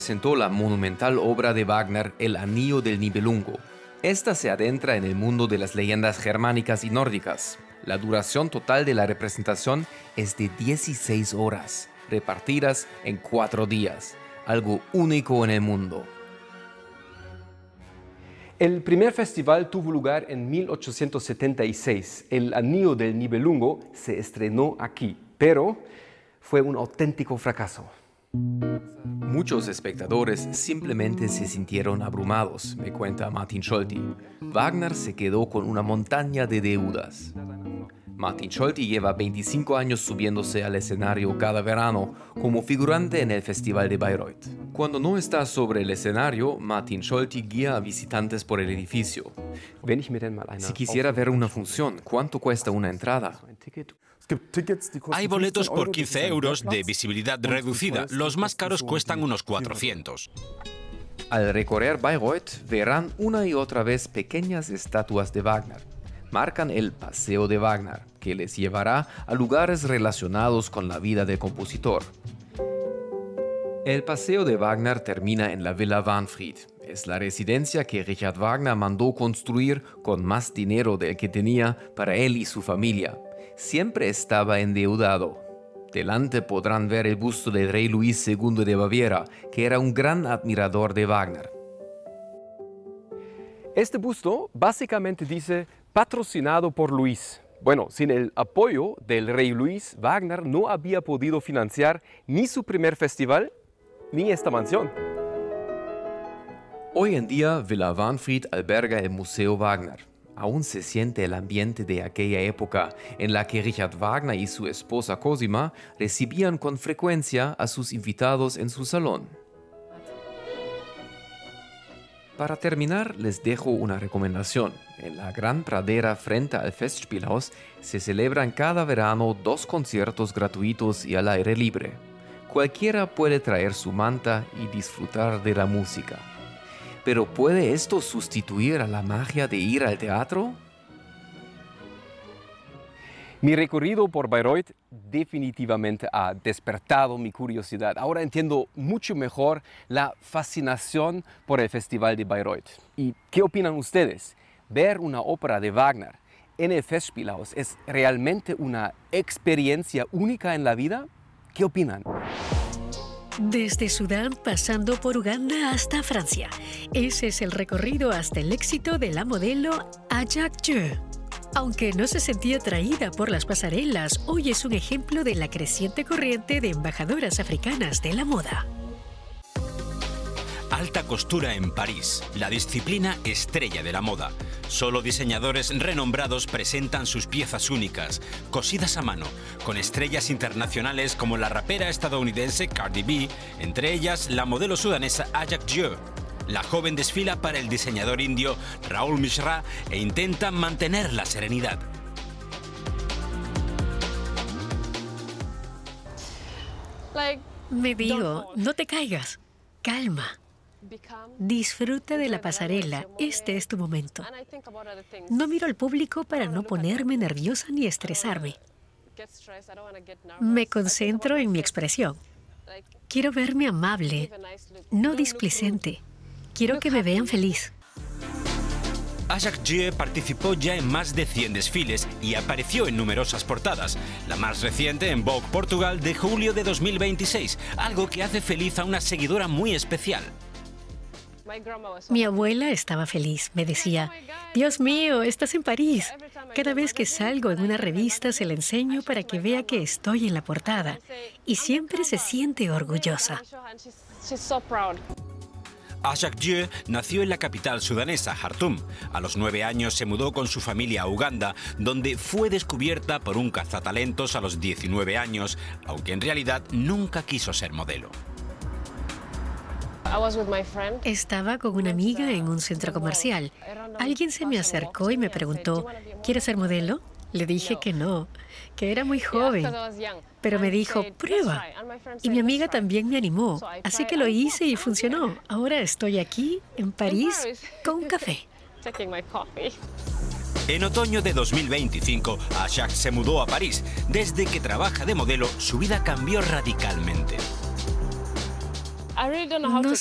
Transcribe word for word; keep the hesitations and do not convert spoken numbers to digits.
Presentó la monumental obra de Wagner, El Anillo del Nibelungo. Esta se adentra en el mundo de las leyendas germánicas y nórdicas. La duración total de la representación es de dieciséis horas, repartidas en cuatro días, algo único en el mundo. El primer festival tuvo lugar en mil ochocientos setenta y seis. El Anillo del Nibelungo se estrenó aquí, pero fue un auténtico fracaso. Muchos espectadores simplemente se sintieron abrumados, me cuenta Martin Scholti. Wagner se quedó con una montaña de deudas. Martin Scholti lleva veinticinco años subiéndose al escenario cada verano como figurante en el Festival de Bayreuth. Cuando no está sobre el escenario, Martin Scholti guía a visitantes por el edificio. Si quisiera ver una función, ¿cuánto cuesta una entrada? Hay boletos por quince euros de visibilidad reducida. Los más caros cuestan unos cuatrocientos. Al recorrer Bayreuth verán una y otra vez pequeñas estatuas de Wagner. Marcan el Paseo de Wagner, que les llevará a lugares relacionados con la vida del compositor. El Paseo de Wagner termina en la Villa Wahnfried. Es la residencia que Richard Wagner mandó construir con más dinero del que tenía para él y su familia. Siempre estaba endeudado. Delante podrán ver el busto del rey Luis segundo de Baviera, que era un gran admirador de Wagner. Este busto básicamente dice patrocinado por Luis. Bueno, sin el apoyo del rey Luis, Wagner no había podido financiar ni su primer festival ni esta mansión. Hoy en día, Villa Wahnfried alberga el Museo Wagner. Aún se siente el ambiente de aquella época en la que Richard Wagner y su esposa Cosima recibían con frecuencia a sus invitados en su salón. Para terminar, les dejo una recomendación. En la gran pradera frente al Festspielhaus se celebran cada verano dos conciertos gratuitos y al aire libre. Cualquiera puede traer su manta y disfrutar de la música. ¿Pero puede esto sustituir a la magia de ir al teatro? Mi recorrido por Bayreuth definitivamente ha despertado mi curiosidad. Ahora entiendo mucho mejor la fascinación por el Festival de Bayreuth. ¿Y qué opinan ustedes? ¿Ver una ópera de Wagner en el Festspielhaus es realmente una experiencia única en la vida? ¿Qué opinan? Desde Sudán pasando por Uganda hasta Francia. Ese es el recorrido hasta el éxito de la modelo Ajak Jue. Aunque no se sentía atraída por las pasarelas, hoy es un ejemplo de la creciente corriente de embajadoras africanas de la moda. Alta costura en París, la disciplina estrella de la moda. Solo diseñadores renombrados presentan sus piezas únicas, cosidas a mano, con estrellas internacionales como la rapera estadounidense Cardi B, entre ellas la modelo sudanesa Ajak Jue. La joven desfila para el diseñador indio Raul Mishra e intenta mantener la serenidad. Me digo, no te caigas, calma. Disfruta de la pasarela, este es tu momento. No miro al público para no ponerme nerviosa ni estresarme. Me concentro en mi expresión. Quiero verme amable, no displicente. Quiero que me vean feliz. Ajak Jue participó ya en más de cien desfiles y apareció en numerosas portadas. La más reciente en Vogue Portugal de julio de dos mil veintiséis, algo que hace feliz a una seguidora muy especial. Mi abuela estaba feliz. Me decía, Dios mío, estás en París. Cada vez que salgo en una revista se la enseño para que vea que estoy en la portada. Y siempre se siente orgullosa. Ajak Jue nació en la capital sudanesa, Jartum. A los nueve años se mudó con su familia a Uganda, donde fue descubierta por un cazatalentos a los diecinueve años, aunque en realidad nunca quiso ser modelo. Estaba con una amiga en un centro comercial. Alguien se me acercó y me preguntó, ¿quieres ser modelo? Le dije que no, que era muy joven. Pero me dijo, prueba. Y mi amiga también me animó. Así que lo hice y funcionó. Ahora estoy aquí, en París, con un café. En otoño de dos mil veinticinco, Ajak se mudó a París. Desde que trabaja de modelo, su vida cambió radicalmente. No